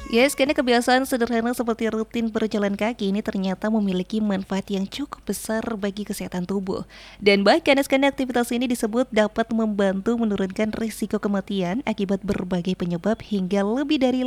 Yes, karena kebiasaan sederhana seperti rutin berjalan kaki ini ternyata memiliki manfaat yang cukup besar bagi kesehatan tubuh. Dan bahkan karena aktivitas ini disebut dapat membantu menurunkan risiko kematian akibat berbagai penyebab hingga lebih dari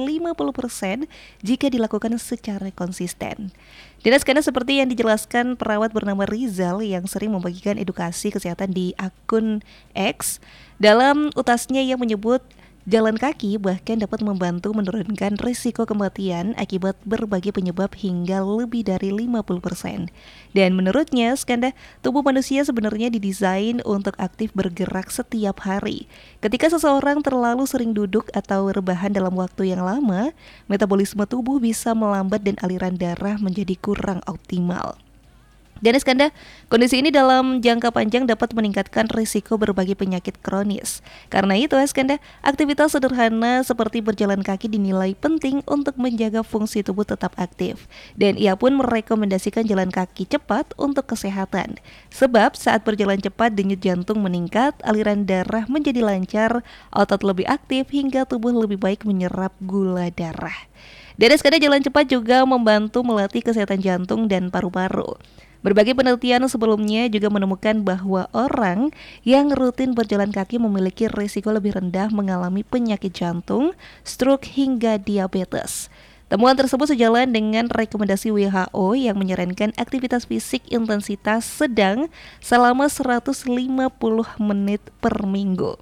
50% jika dilakukan secara konsisten. Dan karena seperti yang dijelaskan perawat bernama Rizal yang sering membagikan edukasi kesehatan di akun X, dalam utasnya yang menyebut jalan kaki bahkan dapat membantu menurunkan risiko kematian akibat berbagai penyebab hingga lebih dari 50%. Dan menurutnya, skanda tubuh manusia sebenarnya didesain untuk aktif bergerak setiap hari. Ketika seseorang terlalu sering duduk atau rebahan dalam waktu yang lama, metabolisme tubuh bisa melambat dan aliran darah menjadi kurang optimal. Dan Iskanda, kondisi ini dalam jangka panjang dapat meningkatkan risiko berbagai penyakit kronis. Karena itu Iskanda, aktivitas sederhana seperti berjalan kaki dinilai penting untuk menjaga fungsi tubuh tetap aktif. Dan ia pun merekomendasikan jalan kaki cepat untuk kesehatan. Sebab saat berjalan cepat denyut jantung meningkat, aliran darah menjadi lancar, otot lebih aktif hingga tubuh lebih baik menyerap gula darah. Dan Iskanda, jalan cepat juga membantu melatih kesehatan jantung dan paru-paru. Berbagai penelitian sebelumnya juga menemukan bahwa orang yang rutin berjalan kaki memiliki risiko lebih rendah mengalami penyakit jantung, stroke hingga diabetes. Temuan tersebut sejalan dengan rekomendasi WHO yang menyarankan aktivitas fisik intensitas sedang selama 150 menit per minggu.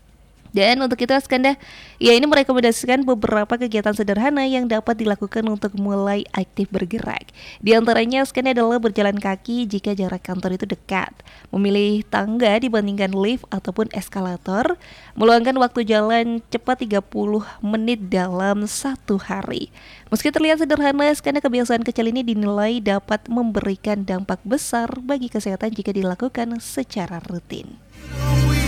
Dan untuk itu Skanda, ia ini merekomendasikan beberapa kegiatan sederhana yang dapat dilakukan untuk mulai aktif bergerak. Di antaranya Skanda adalah berjalan kaki jika jarak kantor itu dekat, memilih tangga dibandingkan lift ataupun eskalator, meluangkan waktu jalan cepat 30 menit dalam satu hari. Meski terlihat sederhana, Skanda kebiasaan kecil ini dinilai dapat memberikan dampak besar bagi kesehatan jika dilakukan secara rutin.